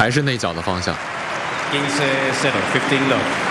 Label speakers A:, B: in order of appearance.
A: 还是内角的方向。
B: 15 0, 15 love。